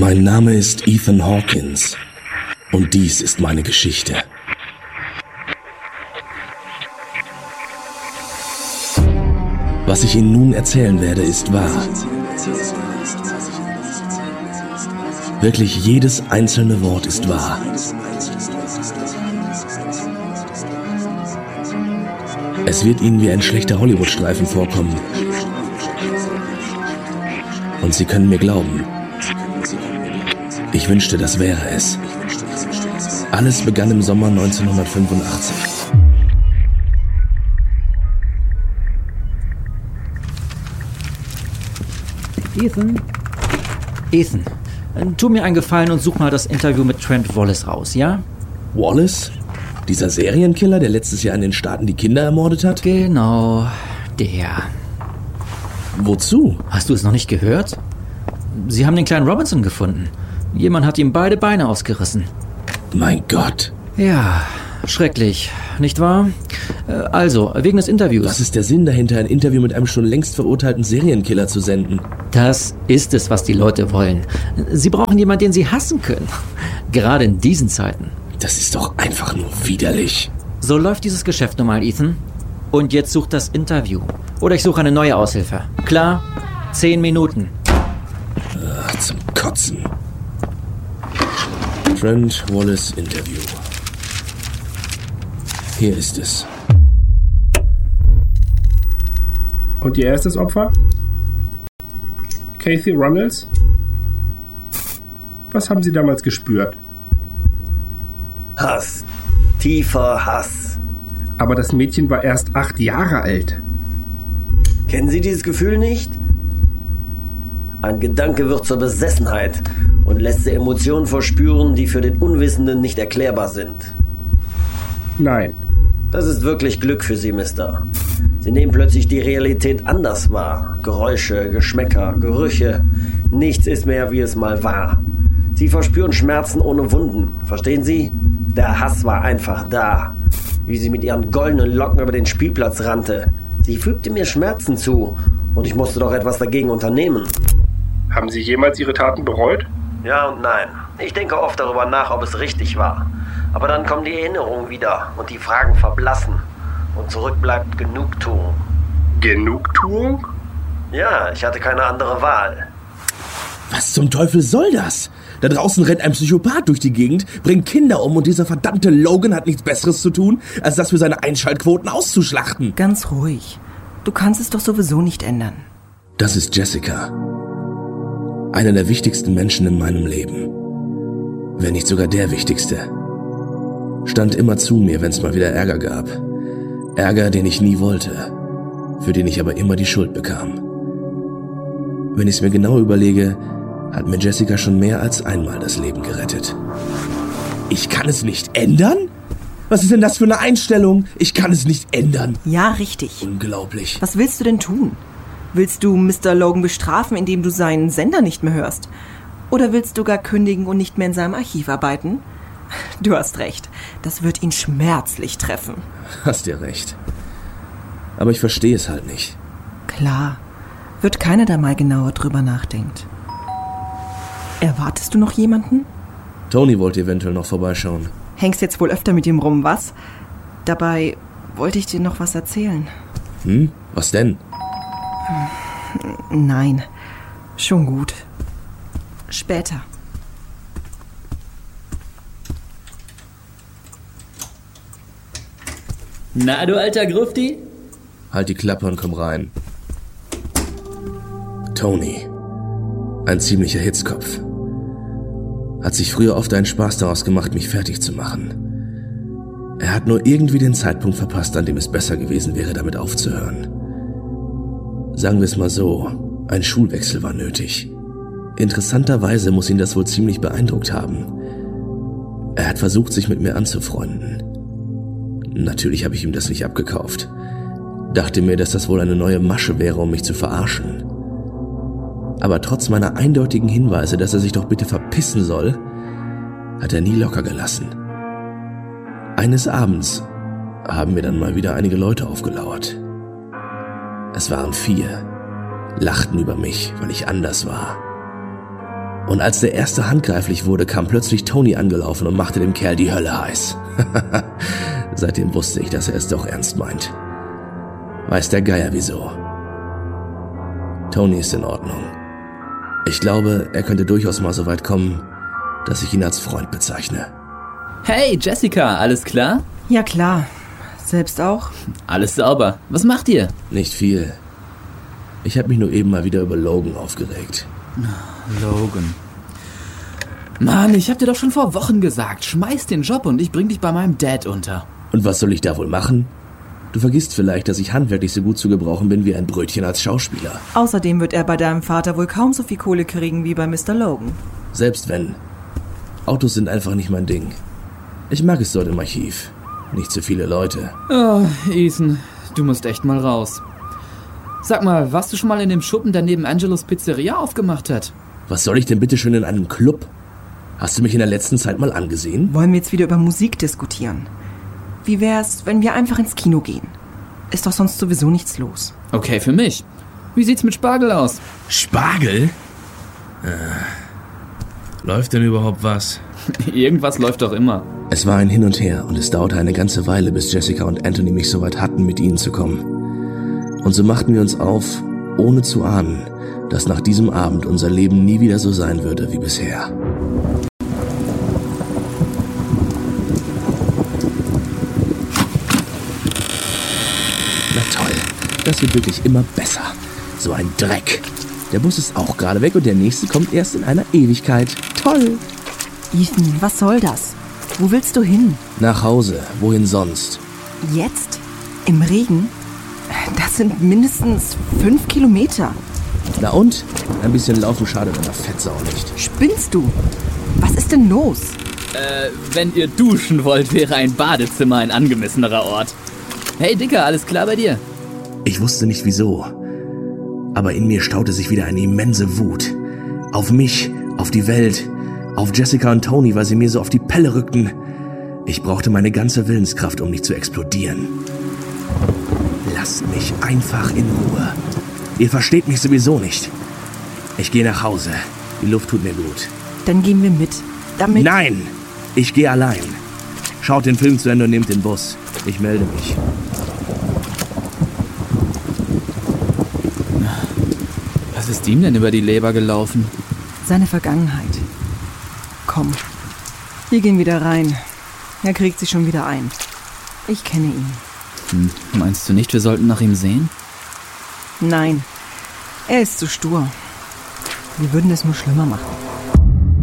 Mein Name ist Ethan Hawkins und dies ist meine Geschichte. Was ich Ihnen nun erzählen werde, ist wahr. Wirklich jedes einzelne Wort ist wahr. Es wird Ihnen wie ein schlechter Hollywood-Streifen vorkommen. Und Sie können mir glauben. Ich wünschte, das wäre es. Alles begann im Sommer 1985. Ethan, tu mir einen Gefallen und such mal das Interview mit Trent Wallace raus, ja? Wallace? Dieser Serienkiller, der letztes Jahr in den Staaten die Kinder ermordet hat? Genau, der. Wozu? Hast du es noch nicht gehört? Sie haben den kleinen Robinson gefunden. Jemand hat ihm beide Beine ausgerissen. Mein Gott. Ja, schrecklich, nicht wahr? Also, wegen des Interviews. Was ist der Sinn dahinter, ein Interview mit einem schon längst verurteilten Serienkiller zu senden? Das ist es, was die Leute wollen. Sie brauchen jemanden, den sie hassen können. Gerade in diesen Zeiten. Das ist doch einfach nur widerlich. So läuft dieses Geschäft nun mal, Ethan. Und jetzt sucht das Interview. Oder ich suche eine neue Aushilfe. Klar? 10 Minuten. Ach, zum Kotzen. Trent Wallace Interview. Hier ist es. Und Ihr erstes Opfer? Kathy Runnels? Was haben Sie damals gespürt? Hass. Tiefer Hass. Aber das Mädchen war erst 8 Jahre alt. Kennen Sie dieses Gefühl nicht? Ein Gedanke wird zur Besessenheit und lässt sie Emotionen verspüren, die für den Unwissenden nicht erklärbar sind. Nein. Das ist wirklich Glück für Sie, Mister. Sie nehmen plötzlich die Realität anders wahr. Geräusche, Geschmäcker, Gerüche. Nichts ist mehr, wie es mal war. Sie verspüren Schmerzen ohne Wunden. Verstehen Sie? Der Hass war einfach da. Wie sie mit ihren goldenen Locken über den Spielplatz rannte. Sie fügte mir Schmerzen zu. Und ich musste doch etwas dagegen unternehmen. Haben Sie jemals Ihre Taten bereut? Ja und nein. Ich denke oft darüber nach, ob es richtig war. Aber dann kommen die Erinnerungen wieder und die Fragen verblassen. Und zurück bleibt Genugtuung. Genugtuung? Ja, ich hatte keine andere Wahl. Was zum Teufel soll das? Da draußen rennt ein Psychopath durch die Gegend, bringt Kinder um und dieser verdammte Logan hat nichts Besseres zu tun, als das für seine Einschaltquoten auszuschlachten. Ganz ruhig. Du kannst es doch sowieso nicht ändern. Das ist Jessica. Einer der wichtigsten Menschen in meinem Leben. Wenn nicht sogar der wichtigste. Stand immer zu mir, wenn es mal wieder Ärger gab. Ärger, den ich nie wollte, für den ich aber immer die Schuld bekam. Wenn ich es mir genau überlege, hat mir Jessica schon mehr als einmal das Leben gerettet. Ich kann es nicht ändern? Was ist denn das für eine Einstellung? Ich kann es nicht ändern. Ja, richtig. Unglaublich. Was willst du denn tun? Willst du Mr. Logan bestrafen, indem du seinen Sender nicht mehr hörst? Oder willst du gar kündigen und nicht mehr in seinem Archiv arbeiten? Du hast recht. Das wird ihn schmerzlich treffen. Hast dir recht. Aber ich verstehe es halt nicht. Klar. Wird keiner da mal genauer drüber nachdenkt. Erwartest du noch jemanden? Tony wollte eventuell noch vorbeischauen. Hängst jetzt wohl öfter mit ihm rum, was? Dabei wollte ich dir noch was erzählen. Was denn? Nein, schon gut. Später. Na, du alter Grufti? Halt die Klappe und komm rein. Tony. Ein ziemlicher Hitzkopf. Hat sich früher oft einen Spaß daraus gemacht, mich fertig zu machen. Er hat nur irgendwie den Zeitpunkt verpasst, an dem es besser gewesen wäre, damit aufzuhören. Sagen wir es mal so, ein Schulwechsel war nötig. Interessanterweise muss ihn das wohl ziemlich beeindruckt haben. Er hat versucht, sich mit mir anzufreunden. Natürlich habe ich ihm das nicht abgekauft. Dachte mir, dass das wohl eine neue Masche wäre, um mich zu verarschen. Aber trotz meiner eindeutigen Hinweise, dass er sich doch bitte verpissen soll, hat er nie locker gelassen. Eines Abends haben mir dann mal wieder einige Leute aufgelauert. Es waren 4, lachten über mich, weil ich anders war. Und als der erste handgreiflich wurde, kam plötzlich Tony angelaufen und machte dem Kerl die Hölle heiß. Seitdem wusste ich, dass er es doch ernst meint. Weiß der Geier wieso. Tony ist in Ordnung. Ich glaube, er könnte durchaus mal so weit kommen, dass ich ihn als Freund bezeichne. Hey, Jessica, alles klar? Ja klar. Selbst auch? Alles sauber. Was macht ihr? Nicht viel. Ich habe mich nur eben mal wieder über Logan aufgeregt. Logan. Mann, ich hab dir doch schon vor Wochen gesagt, schmeiß den Job und ich bring dich bei meinem Dad unter. Und was soll ich da wohl machen? Du vergisst vielleicht, dass ich handwerklich so gut zu gebrauchen bin wie ein Brötchen als Schauspieler. Außerdem wird er bei deinem Vater wohl kaum so viel Kohle kriegen wie bei Mr. Logan. Selbst wenn. Autos sind einfach nicht mein Ding. Ich mag es dort im Archiv. Nicht zu viele Leute. Oh, Ethan, du musst echt mal raus. Sag mal, warst du schon mal in dem Schuppen, der neben Angelos Pizzeria aufgemacht hat? Was soll ich denn bitte schön in einem Club? Hast du mich in der letzten Zeit mal angesehen? Wollen wir jetzt wieder über Musik diskutieren? Wie wär's, wenn wir einfach ins Kino gehen? Ist doch sonst sowieso nichts los. Okay, für mich. Wie sieht's mit Spargel aus? Spargel? Läuft denn überhaupt was? Irgendwas läuft doch immer. Es war ein Hin und Her und es dauerte eine ganze Weile, bis Jessica und Anthony mich so weit hatten, mit ihnen zu kommen. Und so machten wir uns auf, ohne zu ahnen, dass nach diesem Abend unser Leben nie wieder so sein würde wie bisher. Na toll, das wird wirklich immer besser. So ein Dreck. Der Bus ist auch gerade weg und der nächste kommt erst in einer Ewigkeit. Toll. Ethan, was soll das? Wo willst du hin? Nach Hause, wohin sonst? Jetzt? Im Regen? Das sind mindestens 5 Kilometer. Na und? Ein bisschen laufen schadet einer Fettsau nicht. Spinnst du? Was ist denn los? Wenn ihr duschen wollt, wäre ein Badezimmer ein angemessenerer Ort. Hey Dicker, alles klar bei dir? Ich wusste nicht wieso. Aber in mir staute sich wieder eine immense Wut. Auf mich, auf die Welt, auf Jessica und Tony, weil sie mir so auf die Pelle rückten. Ich brauchte meine ganze Willenskraft, um nicht zu explodieren. Lasst mich einfach in Ruhe. Ihr versteht mich sowieso nicht. Ich gehe nach Hause. Die Luft tut mir gut. Dann gehen wir mit. Damit... Nein! Ich gehe allein. Schaut den Film zu Ende und nehmt den Bus. Ich melde mich. Was ist ihm denn über die Leber gelaufen? Seine Vergangenheit. Komm, wir gehen wieder rein. Er kriegt sich schon wieder ein. Ich kenne ihn. Meinst du nicht, wir sollten nach ihm sehen? Nein, er ist zu stur. Wir würden es nur schlimmer machen.